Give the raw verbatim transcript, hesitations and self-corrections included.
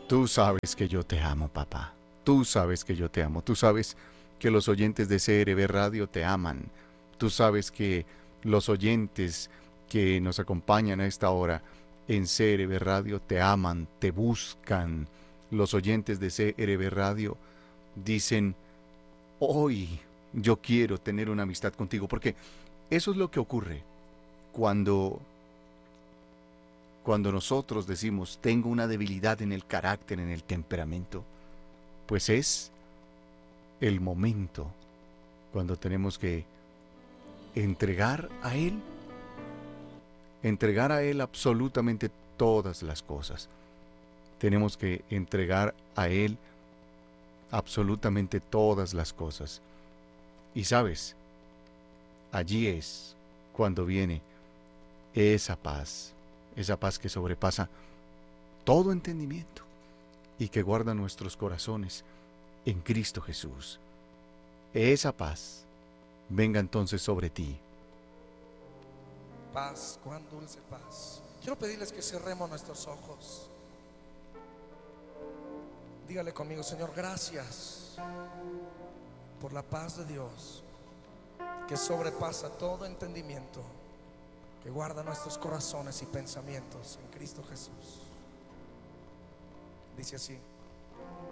Tú sabes que yo te amo, papá. Tú sabes que yo te amo. Tú sabes que los oyentes de C R B Radio te aman. Tú sabes que los oyentes que nos acompañan a esta hora en C R B Radio te aman, te buscan. Los oyentes de C R B Radio dicen, hoy yo quiero tener una amistad contigo, porque eso es lo que ocurre cuando cuando nosotros decimos tengo una debilidad en el carácter, en el temperamento, pues es el momento cuando tenemos que entregar a Él, entregar a Él absolutamente todas las cosas. Tenemos que entregar a Él absolutamente todas las cosas. Y sabes, allí es cuando viene esa paz, esa paz que sobrepasa todo entendimiento y que guarda nuestros corazones en Cristo Jesús. Esa paz venga entonces sobre ti. Paz, cuán dulce paz. Quiero pedirles que cerremos nuestros ojos. Dígale conmigo: Señor, gracias por la paz de Dios que sobrepasa todo entendimiento, que guarda nuestros corazones y pensamientos en Cristo Jesús. Dice así: